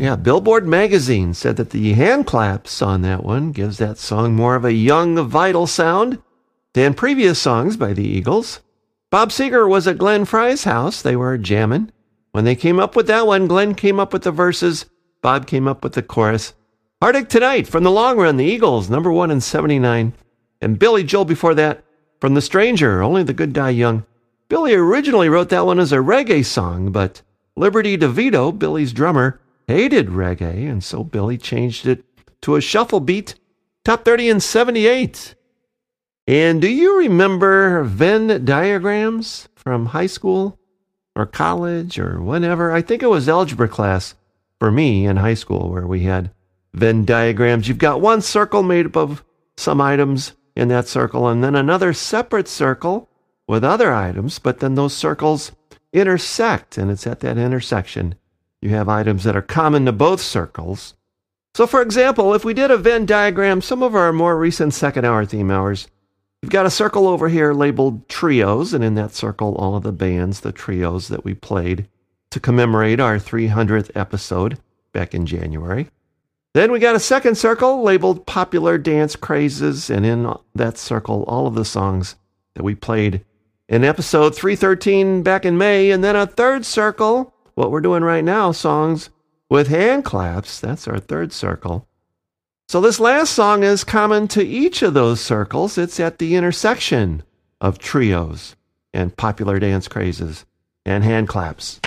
Yeah, Billboard magazine said that the hand claps on that one gives that song more of a young, vital sound than previous songs by the Eagles. Bob Seger was at Glenn Frey's house. They were jamming. When they came up with that one, Glenn came up with the verses, Bob came up with the chorus. Heartache Tonight from The Long Run, the Eagles, number 1 in 79. And Billy Joel before that, from The Stranger, Only the Good Die Young. Billy originally wrote that one as a reggae song, but Liberty DeVito, Billy's drummer, hated reggae, and so Billy changed it to a shuffle beat. Top 30 in 78. And do you remember Venn diagrams from high school or college or whenever? I think it was algebra class for me in high school where we had Venn diagrams. You've got one circle made up of some items in that circle and then another separate circle with other items, but then those circles intersect, and it's at that intersection you have items that are common to both circles. So for example, if we did a Venn diagram, some of our more recent second hour theme hours, we've got a circle over here labeled trios, and in that circle, all of the bands, the trios that we played to commemorate our 300th episode back in January. Then we got a second circle labeled popular dance crazes, and in that circle, all of the songs that we played in episode 313 back in May. And then a third circle, what we're doing right now, songs with hand claps. That's our third circle. So this last song is common to each of those circles. It's at the intersection of trios and popular dance crazes and hand claps.